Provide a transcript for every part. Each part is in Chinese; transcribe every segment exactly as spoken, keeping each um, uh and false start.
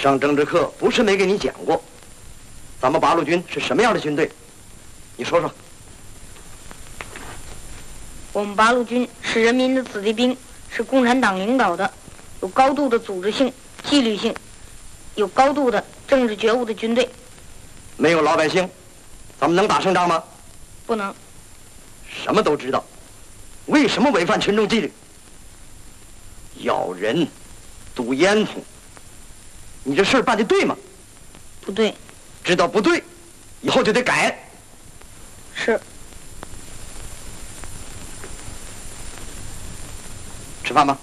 上政治课不是没给你讲过，咱们八路军是什么样的军队？你说说。 我们八路军是人民的子弟兵，是共产党领导的，有高度的组织性、纪律性，有高度的政治觉悟的军队。 没有老百姓，咱们能打胜仗吗？ 不能。 什么都知道，为什么违反群众纪律？咬人，堵烟囱，你这事儿办的对吗？ 不对。 知道不对，以后就得改。 是。 吃饭吧。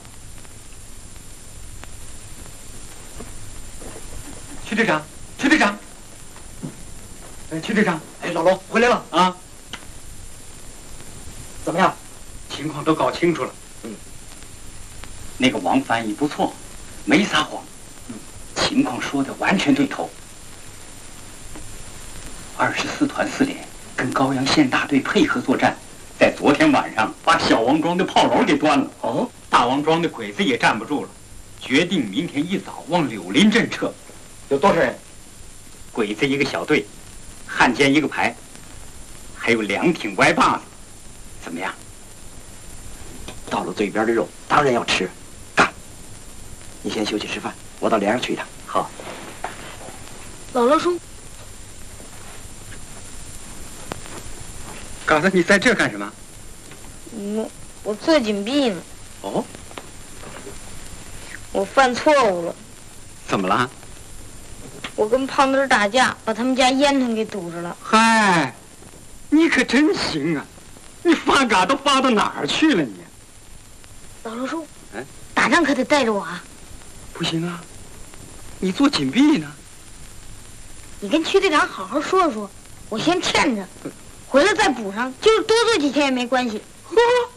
曲队长，曲队长，哎，曲队长， 哎，老罗回来了啊？ 怎么样？ 情况都搞清楚了。 嗯， 那个王翻译不错，没撒谎。嗯，情况说的完全对头。二十四团四连跟高阳县大队配合作战，在昨天晚上把小王庄的炮楼给端了。 哦， 大王庄的鬼子也站不住了，决定明天一早往柳林镇撤。 有多少人？ 鬼子一个小队，汉奸一个排，还有两挺歪把子。怎么样？ 到了嘴边的肉，当然要吃。干！你先休息吃饭，我到连上去一趟。 好。 老罗叔， 刚才你在这干什么？ 我我做紧闭呢。 哦。 我犯错误了。 怎么了？ 我跟胖墩打架，把他们家烟囱给堵着了。 嗨，你可真行啊！你发嘎都发到哪儿去了你？ 老罗叔， 嗯， 打仗可得带着我啊！ 不行啊，你做紧闭呢。 你跟区队长好好说说，我先欠着，回来再补上，就是多做几天也没关系。 呵，